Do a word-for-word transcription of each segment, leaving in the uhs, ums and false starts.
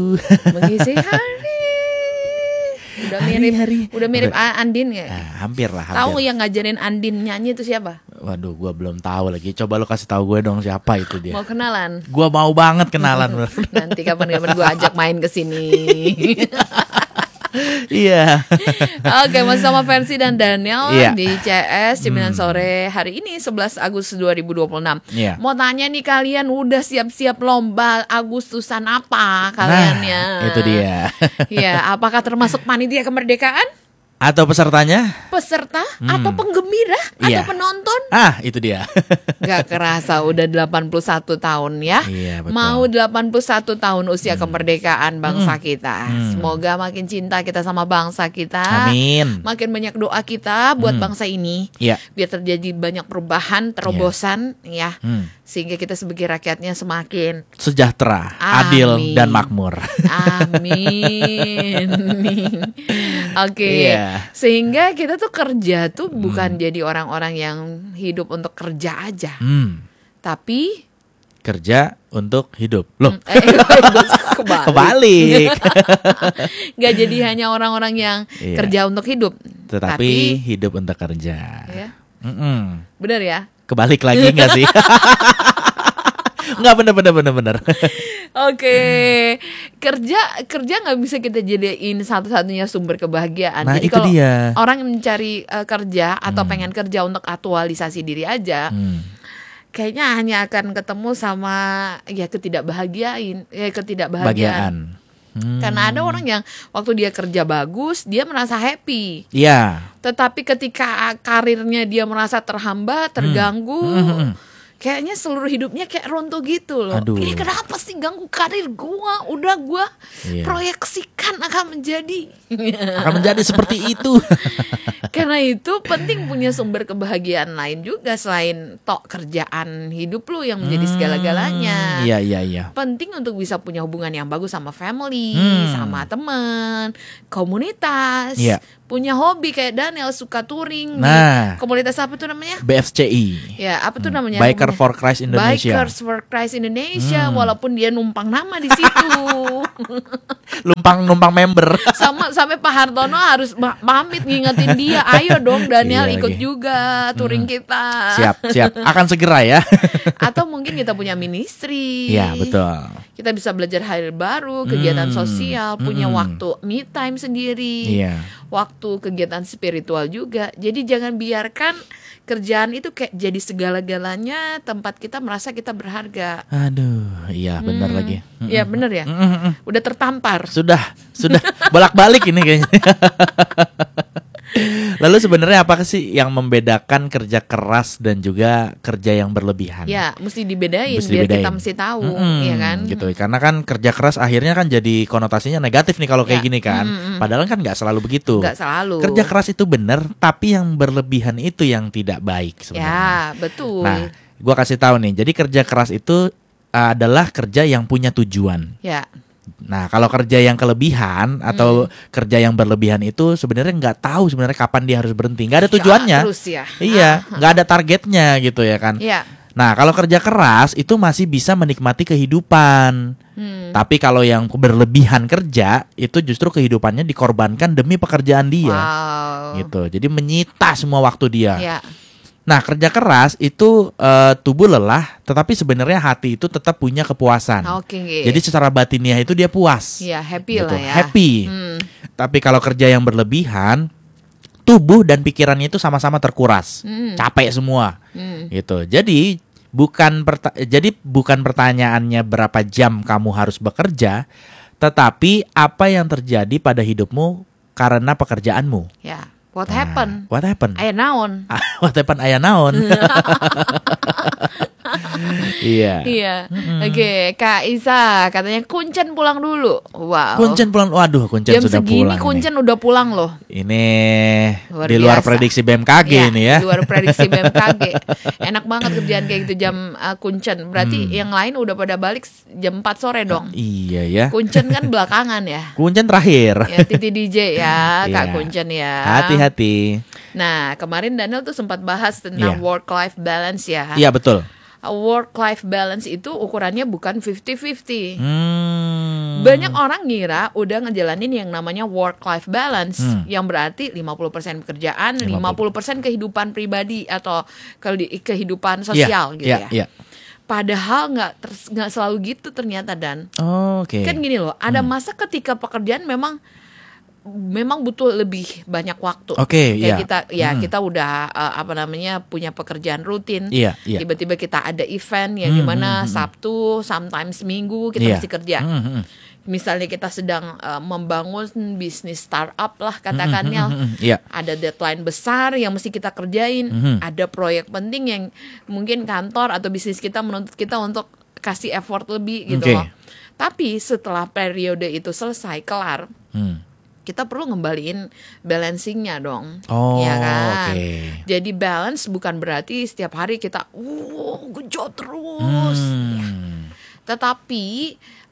Mengisi hari. Udah mirip Hari-hari. udah mirip Udah. Andin ya? Nah, hampir lah, hampir. Tahu yang ngajarin Andin nyanyi itu siapa? Waduh, gua belum tahu lagi. Coba lu kasih tahu gue dong siapa itu dia. Mau kenalan? Gua mau banget kenalan. Nanti kapan-kapan gue ajak main ke sini. Iya. Oke, masih sama Versi dan Daniel Iya. di C S Cimilan Sore hari ini sebelas Agustus dua ribu dua puluh enam. Iya. Mau tanya nih, kalian udah siap-siap lomba Agustusan apa kalian ya? Nah, itu dia. Ya, apakah termasuk panitia kemerdekaan? Atau pesertanya? Peserta atau penggembira Iya. atau penonton? Ah, itu dia. Gak kerasa udah delapan puluh satu tahun ya. Iya, betul. Mau delapan puluh satu tahun usia kemerdekaan bangsa kita. Semoga makin cinta kita sama bangsa kita. Amin. Makin banyak doa kita buat bangsa ini. Iya. Biar terjadi banyak perubahan, terobosan ya. Hmm. Sehingga kita sebagai rakyatnya semakin Sejahtera, Amin. adil dan makmur. amin. Oke. Iya. Sehingga kita tuh kerja tuh bukan jadi orang-orang yang hidup untuk kerja aja. Hmm. Tapi Kerja untuk hidup. Loh, eh, kebalik. kebalik. Nggak jadi hanya orang-orang yang Iya. kerja untuk hidup. Tetapi hidup untuk kerja. Ya, Mm-mm. benar ya. Kebalik lagi nggak sih? Nggak, bener bener bener bener. Oke, kerja kerja nggak bisa kita jadiin satu-satunya sumber kebahagiaan. Nah, Jadi itu kalau dia. orang yang mencari uh, kerja atau pengen kerja untuk aktualisasi diri aja, Hmm. kayaknya hanya akan ketemu sama ya ketidakbahagiaan, ya ketidakbahagiaan. Bagian. Hmm. Karena ada orang yang waktu dia kerja bagus, dia merasa happy. Iya. Tetapi ketika karirnya dia merasa terhambat, terganggu, Hmm. kayaknya seluruh hidupnya kayak runtuh gitu loh. Aduh. Ini kenapa sih ganggu karir gua? Udah gua Iya. proyeksikan akan menjadi. Akan menjadi seperti itu. Karena itu penting punya sumber kebahagiaan lain juga selain tok kerjaan hidup lu yang menjadi segala-galanya. Iya iya iya. Penting untuk bisa punya hubungan yang bagus sama family, Hmm. sama teman, komunitas, Iya. punya hobi kayak Daniel suka touring. di Nah. komunitas apa tuh namanya? B F C I. Ya, apa tuh namanya? Biker Komunitas- for Christ Indonesia. Bikers for Christ Indonesia, Hmm. walaupun dia numpang nama di situ. Numpang numpang member. Sama sampai Pak Hartono harus ma- pamit ngingetin dia, ayo dong Daniel Iya ikut lagi. juga touring kita. Siap siap. Akan segera ya. Atau mungkin kita punya ministry. Iya betul. Kita bisa belajar hal baru, kegiatan Hmm. sosial, punya Mm-mm. waktu me time sendiri. Iya. Waktu kegiatan spiritual juga. Jadi jangan biarkan kerjaan itu kayak jadi segala-galanya, tempat kita merasa kita berharga. Aduh, iya benar lagi. Iya bener ya. Mm-mm. Udah tertampar. Sudah, sudah bolak-balik ini kayaknya. Lalu sebenarnya apa sih yang membedakan kerja keras dan juga kerja yang berlebihan? Ya, mesti dibedain Mesti biar dibedain. kita mesti tahu, Mm-mm, ya kan? Gitu. Karena kan kerja keras akhirnya kan jadi konotasinya negatif nih kalau kayak Ya. gini kan. Mm-mm. Padahal kan nggak selalu begitu. Nggak selalu. Kerja keras itu benar, tapi yang berlebihan itu yang tidak baik sebenarnya. Ya, betul. Nah, gua kasih tahu nih. Jadi kerja keras itu uh, adalah kerja yang punya tujuan. Ya. Nah, kalau kerja yang kelebihan atau kerja yang berlebihan itu sebenarnya nggak tahu sebenarnya kapan dia harus berhenti. Nggak ada tujuannya. Terus ya. Iya, nggak ada targetnya gitu ya kan. Ya. Nah, kalau kerja keras itu masih bisa menikmati kehidupan. Hmm. Tapi kalau yang berlebihan kerja itu justru kehidupannya dikorbankan demi pekerjaan dia. Wow. Gitu. Jadi menyita semua waktu dia. Ya. Nah, kerja keras itu eh, tubuh lelah, tetapi sebenarnya hati itu tetap punya kepuasan. Oke. Jadi secara batiniah itu dia puas. ya happy Gitu, lah ya. happy. Hmm. Tapi kalau kerja yang berlebihan, tubuh dan pikirannya itu sama-sama terkuras, Hmm. capek semua, Hmm. gitu. Jadi bukan perta- jadi bukan pertanyaannya berapa jam kamu harus bekerja, tetapi apa yang terjadi pada hidupmu karena pekerjaanmu. Ya. What Nah, happened? What happened? Aya naon? What happened? Aya naon? Iya. Iya. Oke, Kak Isa katanya Kuncen pulang dulu. Wow. Kuncen pulang. Waduh, Kuncen Jam sudah segini pulang. Kuncen udah pulang loh. Ini, ini Luar di luar biasa. prediksi B M K G ini ya. Di luar prediksi B M K G. Enak banget kerjaan kayak gitu jam uh, Kuncen. Berarti Hmm. yang lain udah pada balik jam empat sore dong. Iya ya. Kuncen kan belakangan ya. Kuncen terakhir. Ya Titi D J ya, Kak Iya. Kuncen ya. Hati-hati. Nah, kemarin Daniel tuh sempat bahas tentang Iya. work life balance ya. Iya betul. Work life balance itu ukurannya bukan fifty fifty. Hmm. Banyak orang ngira udah ngejalanin yang namanya work life balance, Hmm. yang berarti lima puluh persen pekerjaan, lima puluh persen kehidupan pribadi atau ke- kehidupan sosial Iya, gitu iya, ya. iya. Padahal nggak ter- nggak selalu gitu ternyata, Dan. Oh, Oke. Kan gini loh, ada Hmm. masa ketika pekerjaan memang memang butuh lebih banyak waktu. Oke, Kayak iya. kita ya Hmm. kita udah uh, apa namanya punya pekerjaan rutin. Iya, iya. Tiba-tiba kita ada event yang Hmm, dimana hmm, hmm, hmm. Sabtu, sometimes Minggu kita Iya. mesti kerja. Hmm, hmm. Misalnya kita sedang uh, membangun bisnis startup lah Hmm, katakannya. hmm, hmm, hmm. Iya. Ada deadline besar yang mesti kita kerjain. Mhm. Ada proyek penting yang mungkin kantor atau bisnis kita menuntut kita untuk kasih effort lebih gitu Oke. loh. Tapi setelah periode itu selesai, kelar, Hmm. kita perlu ngembaliin balancingnya dong. Oh, ya kan? oke. Jadi balance bukan berarti setiap hari kita uh genjot terus. Ya. Hmm. Tetapi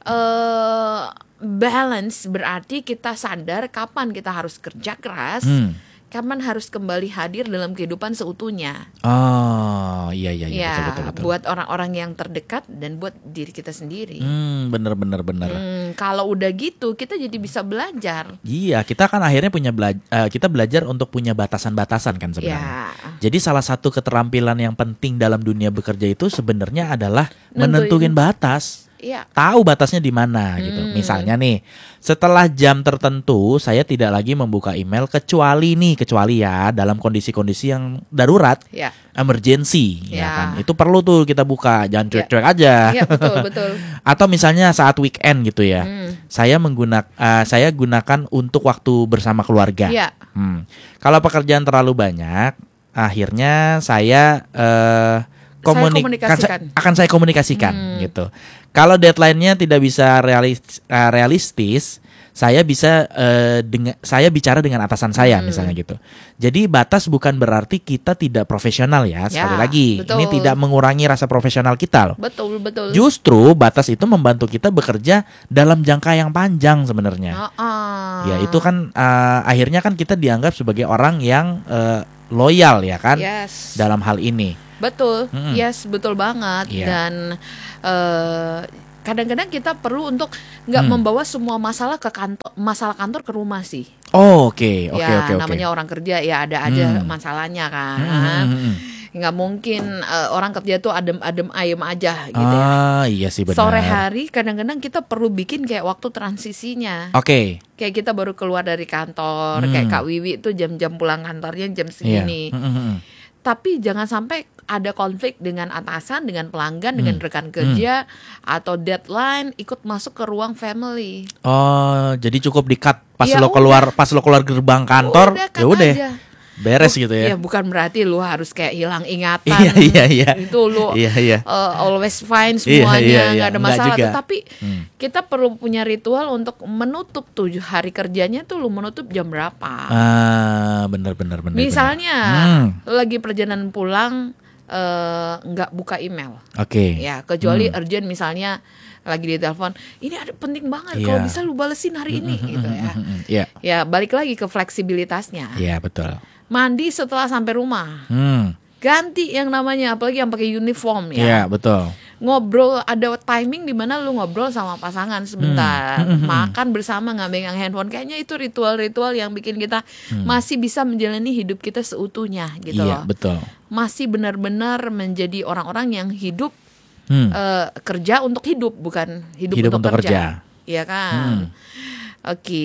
eh balance berarti kita sadar kapan kita harus kerja keras, Hmm. kapan harus kembali hadir dalam kehidupan seutuhnya. Oh, iya iya iya Ya, betul betul betul. buat orang-orang yang terdekat dan buat diri kita sendiri. Hmm, bener bener bener. Hmm, kalau udah gitu kita jadi bisa belajar. Iya, kita kan akhirnya punya bela- eh, kita belajar untuk punya batasan-batasan kan sebenarnya. Ya. Jadi salah satu keterampilan yang penting dalam dunia bekerja itu sebenarnya adalah Nentuin. menentuin batas. Iya. Tahu batasnya di mana gitu. Hmm. Misalnya nih, setelah jam tertentu saya tidak lagi membuka email kecuali nih, kecuali ya dalam kondisi-kondisi yang darurat, Ya. emergency ya Ya. kan. Itu perlu tuh kita buka, jangan Ya. cuek-cuek aja. Iya, betul betul. Atau misalnya saat weekend gitu ya. Hmm. Saya menggunakan saya gunakan untuk waktu bersama keluarga. Iya. Hmm. Kalau pekerjaan terlalu banyak, akhirnya saya eh, komunik- komunikasikan. kan- akan saya komunikasikan Hmm. gitu. Kalau deadline-nya tidak bisa realis, eh, realistis, saya bisa eh, dengan saya bicara dengan atasan saya Hmm. misalnya gitu. Jadi batas bukan berarti kita tidak profesional ya. Sekali Ya, lagi, betul. ini tidak mengurangi rasa profesional kita loh. Betul betul. Justru batas itu membantu kita bekerja dalam jangka yang panjang sebenarnya. Ah-ah. Ya itu kan uh, akhirnya kan kita dianggap sebagai orang yang uh, loyal ya kan Yes. dalam hal ini. Betul. Mm-mm. Yes, betul banget. Iya. Dan eh, kadang-kadang kita perlu untuk nggak Hmm. membawa semua masalah ke kantor, masalah kantor ke rumah sih. Oh oke oke Ya, oke oke. namanya orang kerja ya ada aja Hmm. masalahnya kan. Hmm, hmm, hmm, hmm. Nggak mungkin eh, orang kerja tuh adem-adem ayem aja gitu ya. Ah iya sih benar. Sore hari kadang-kadang kita perlu bikin kayak waktu transisinya. Oke. Kayak kita baru keluar dari kantor, Hmm. kayak Kak Wiwi tuh jam-jam pulang kantornya jam Iya. segini. Hmm, hmm, hmm. Tapi jangan sampai ada konflik dengan atasan, dengan pelanggan, Hmm. dengan rekan kerja, atau deadline ikut masuk ke ruang family. Oh jadi cukup di-cut pas Ya lo keluar pas lo keluar gerbang kantor Udah, cut ya udah aja. beres Bu- gitu ya. Ya bukan berarti lu harus kayak hilang ingatan. Iya iya iya. Itu lu Iya iya. uh, always fine Iya, semuanya, iya, nggak iya. ada Nggak masalah. juga. Tetapi Hmm. kita perlu punya ritual untuk menutup tuh hari kerjanya tuh lu menutup jam berapa. Ah benar benar benar. Misalnya benar. Hmm. lu lagi perjalanan pulang eh, nggak buka email. Oke. Ya, kecuali Hmm. urgent misalnya lagi di telepon, ini ada penting banget kalau Iya. bisa lu balesin hari ini gitu ya. Iya. Ya, balik lagi ke fleksibilitasnya. Iya betul. Mandi setelah sampai rumah. Hmm. Ganti yang namanya apalagi yang pakai uniform ya. Iya betul. Ngobrol ada timing di mana lu ngobrol sama pasangan sebentar, Hmm. makan bersama nggak megang handphone. Kayaknya itu ritual-ritual yang bikin kita masih bisa menjalani hidup kita seutuhnya gitu Hmm. Iya loh. betul. Masih benar-benar menjadi orang-orang yang hidup Hmm. eh, kerja untuk hidup, bukan hidup, Hidup untuk, untuk kerja. kerja. Iya kan? Hmm. Oke,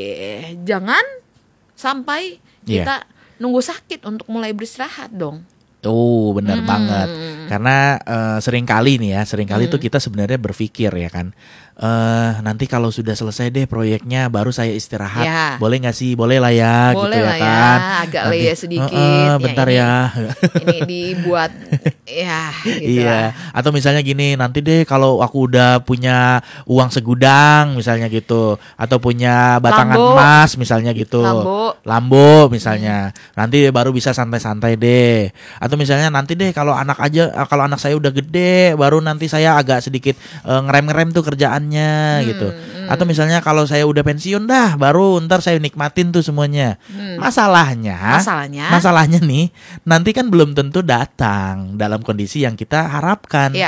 jangan sampai Iya. kita nunggu sakit untuk mulai beristirahat dong. Oh benar Hmm. banget. Karena eh, seringkali nih ya, seringkali tuh kita sebenarnya berpikir ya kan, eh nanti kalau sudah selesai deh proyeknya baru saya istirahat. Ya. Boleh nggak sih? Boleh lah ya, Boleh gitu lah ya ya, kan. agak Nanti, leyeh sedikit, "Eh, eh, ya bentar ini." ya. Ini dibuat ya gitu Iya. lah. Atau misalnya gini, nanti deh kalau aku udah punya uang segudang misalnya gitu, atau punya batangan Lambo. emas misalnya gitu. Lambo. Lambo misalnya. Nanti baru bisa santai-santai deh. Atau misalnya nanti deh kalau anak aja kalau anak saya udah gede baru nanti saya agak sedikit eh, ngerem-ngerem tuh kerjaannya gitu. Atau misalnya kalau saya udah pensiun dah baru ntar saya nikmatin tuh semuanya. Masalahnya Masalahnya? Masalahnya nih nanti kan belum tentu datang dalam kondisi yang kita harapkan. Iya.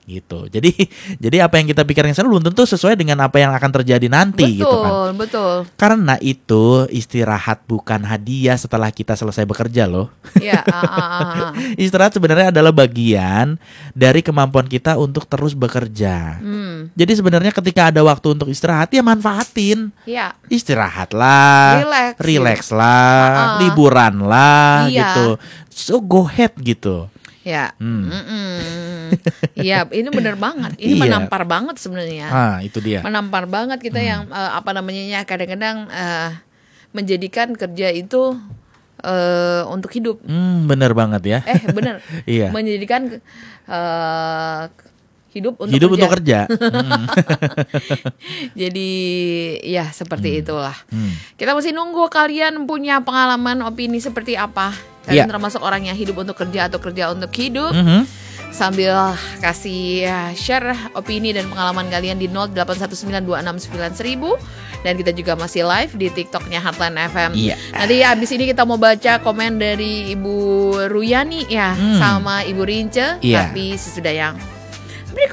gitu. Jadi jadi apa yang kita pikirkan sekarang belum tentu sesuai dengan apa yang akan terjadi nanti Betul, gitu kan. betul. Karena itu istirahat bukan hadiah setelah kita selesai bekerja loh. Ya, ah, ah, ah, ah. Istirahat sebenarnya adalah bagian dari kemampuan kita untuk terus bekerja. Hmm, Jadi sebenarnya ketika ada waktu untuk istirahat ya manfaatin. ya. Istirahatlah, Relax. relax lah, Ah, ah. liburan lah Iya. gitu. So go ahead gitu. Ya, Hmm. mm-mm. Iya, ini benar banget. Ini Iya. menampar banget sebenarnya. Ah, itu dia. Menampar banget kita yang eh, apa namanya ya, kadang-kadang eh, menjadikan kerja itu eh, untuk hidup. Hmm, bener banget ya. Eh, benar. Iya. Menjadikan eh, hidup untuk Hidup kerja. untuk kerja. Hmm. Jadi ya seperti itulah. Hmm. Kita masih nunggu kalian punya pengalaman, opini seperti apa. Kalian Iya. termasuk orang yang hidup untuk kerja atau kerja untuk hidup. Mhm. Sambil kasih uh, share opini dan pengalaman kalian di nol delapan satu sembilan dua enam sembilan seribu. Dan kita juga masih live di TikToknya Heartland F M. Iya. Nanti abis ini kita mau baca komen dari Ibu Ruyani ya, Hmm. sama Ibu Rince. Iya. Tapi sesudah yang